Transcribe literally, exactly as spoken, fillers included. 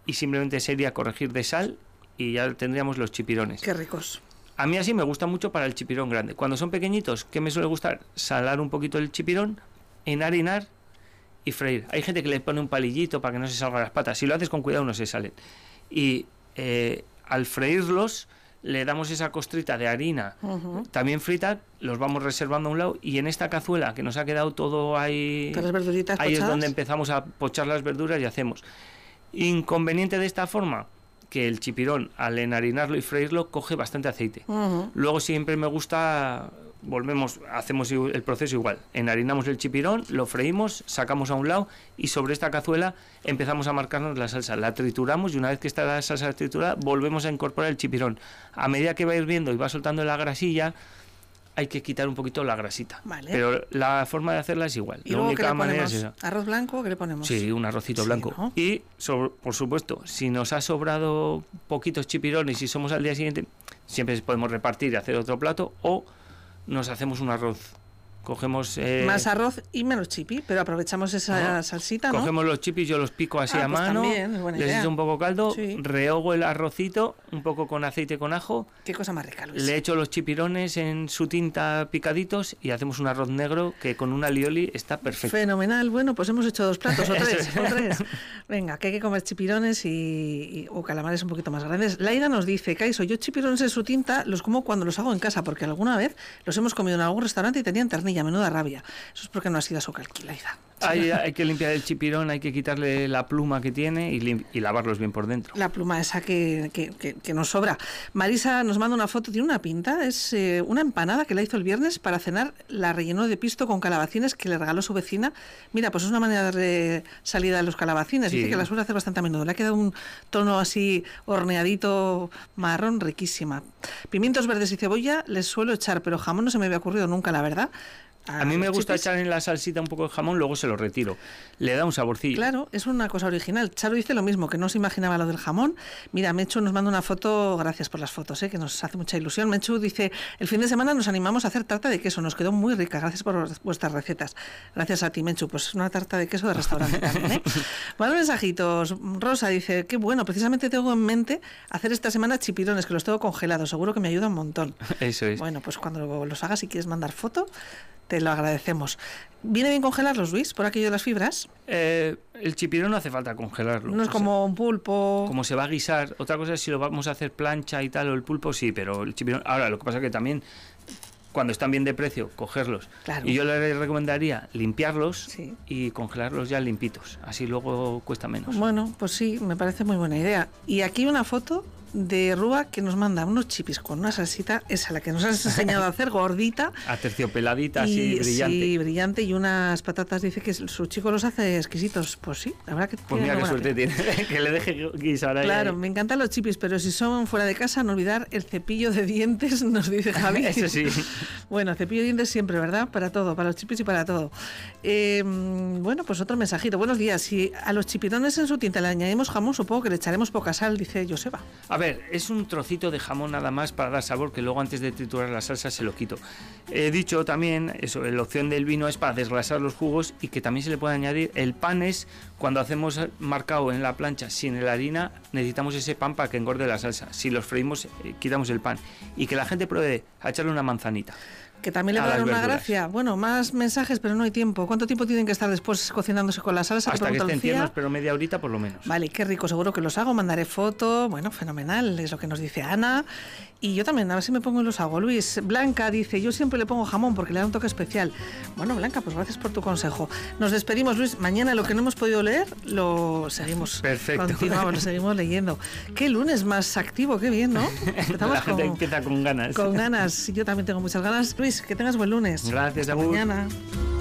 y simplemente sería corregir de sal y ya tendríamos los chipirones. Qué ricos. A mí así me gusta mucho para el chipirón grande. Cuando son pequeñitos, ¿qué me suele gustar? Salar un poquito el chipirón, enharinar y freír. Hay gente que le pone un palillito para que no se salgan las patas. Si lo haces con cuidado no se salen. Y eh, al freírlos le damos esa costrita de harina uh-huh. también frita, los vamos reservando a un lado, y en esta cazuela que nos ha quedado todo ahí, las verduritas ahí pochadas. Es donde empezamos a pochar las verduras y hacemos. Inconveniente de esta forma, que el chipirón al enharinarlo y freírlo coge bastante aceite. Uh-huh. Luego siempre me gusta, volvemos, hacemos el proceso igual, enharinamos el chipirón, lo freímos, sacamos a un lado y sobre esta cazuela empezamos a marcarnos la salsa, la trituramos y una vez que está la salsa triturada volvemos a incorporar el chipirón. A medida que va hirviendo y va soltando la grasilla, hay que quitar un poquito la grasita. Vale. Pero la forma de hacerla es igual. ¿Y la luego única qué le manera ponemos? es esa. ¿Arroz blanco? ¿Qué le ponemos? Sí, un arrocito sí, blanco. ¿No? Y, sobre, por supuesto, si nos ha sobrado poquitos chipirones y somos al día siguiente, siempre podemos repartir y hacer otro plato, o nos hacemos un arroz. Cogemos... Eh, más arroz y menos chipi, pero aprovechamos esa ¿no? salsita, ¿no? Cogemos los chipis, yo los pico así ah, a pues mano, también, es buena les idea. echo un poco caldo, sí. rehogo el arrocito, un poco con aceite con ajo. Qué cosa más rica, Luis. Le echo los chipirones en su tinta picaditos y hacemos un arroz negro que con un alioli está perfecto. Fenomenal. Bueno, pues hemos hecho dos platos o tres, o tres. Venga, que hay que comer chipirones y, y o calamares un poquito más grandes. Laida nos dice, Caiso, yo chipirones en su tinta los como cuando los hago en casa, porque alguna vez los hemos comido en algún restaurante y tenían ternilla, menuda rabia. Eso es porque no ha sido su calquilada. Hay, hay que limpiar el chipirón, hay que quitarle la pluma que tiene y, lim- y lavarlos bien por dentro. La pluma esa que, que, que, que nos sobra. Marisa nos manda una foto, tiene una pinta, es eh, una empanada que la hizo el viernes para cenar, la rellenó de pisto con calabacines que le regaló su vecina. Mira, pues es una manera de darle salida a los calabacines, sí. Dice que la suele hacer bastante a menudo. Le ha quedado un tono así horneadito marrón, riquísima. Pimientos verdes y cebolla les suelo echar, pero jamón no se me había ocurrido nunca, la verdad. A, a mí me gusta chipis. echar en la salsita un poco de jamón, luego se lo retiro. Le da un saborcillo. Claro, es una cosa original. Charo dice lo mismo, que no se imaginaba lo del jamón. Mira, Mechu nos manda una foto, gracias por las fotos, ¿eh? Que nos hace mucha ilusión. Mechu dice, el fin de semana nos animamos a hacer tarta de queso, nos quedó muy rica, gracias por vuestras recetas. Gracias a ti, Mechu, pues una tarta de queso de restaurante también, ¿eh? Más mensajitos. Rosa dice, qué bueno, precisamente tengo en mente hacer esta semana chipirones, que los tengo congelados, seguro que me ayuda un montón. Eso es. Bueno, pues cuando los hagas, si quieres mandar foto, te lo agradecemos. ¿Viene bien congelarlos, Luis, por aquello de las fibras? Eh, el chipirón no hace falta congelarlo. No es como sea, un pulpo... Como se va a guisar. Otra cosa es si lo vamos a hacer plancha y tal, o el pulpo sí, pero el chipirón... Ahora, lo que pasa es que también, cuando están bien de precio, cogerlos. Claro. Y yo le recomendaría limpiarlos sí. y congelarlos ya limpitos. Así luego cuesta menos. Bueno, pues sí, me parece muy buena idea. Y aquí una foto de Rúa que nos manda unos chipis con una salsita, esa la que nos has enseñado a hacer, gordita. Aterciopeladita, y, así, brillante. Sí, brillante, y unas patatas, dice que su chico los hace exquisitos. Pues sí, la verdad que pues mira qué suerte tiene, que le deje guisar ahí. Claro, ahí. Me encantan los chipis, pero si son fuera de casa, no olvidar el cepillo de dientes, nos dice Javi. Eso sí. Bueno, cepillo de dientes siempre, ¿verdad? Para todo, para los chipis y para todo. Eh, bueno, pues otro mensajito. Buenos días. Si a los chipirones en su tinta le añadimos jamón, supongo que le echaremos poca sal, dice Joseba. A ver, es un trocito de jamón nada más para dar sabor, que luego antes de triturar la salsa se lo quito. He dicho también, eso, la opción del vino es para desgrasar los jugos y que también se le puede añadir. El pan es, cuando hacemos marcado en la plancha sin la harina, necesitamos ese pan para que engorde la salsa. Si los freímos, eh, quitamos el pan. Y que la gente pruebe a echarle una manzanita. Que también le va a dar una gracia. Bueno, más mensajes, pero no hay tiempo. ¿Cuánto tiempo tienen que estar después cocinándose con la salsa? Hasta que estén tiernos, pero media horita por lo menos. Vale, qué rico, seguro que los hago, mandaré foto. Bueno, fenomenal, es lo que nos dice Ana. Y yo también, a ver si me pongo y los hago. Luis, Blanca dice, yo siempre le pongo jamón porque le da un toque especial. Bueno, Blanca, pues gracias por tu consejo. Nos despedimos, Luis. Mañana lo que no hemos podido leer, lo seguimos. Perfecto. Continuamos, lo seguimos leyendo. Qué lunes más activo, qué bien, ¿no? Empezamos la gente con, empieza con ganas. Con ganas, yo también tengo muchas ganas. Luis, que tengas buen lunes. Gracias, Hasta Agur. mañana.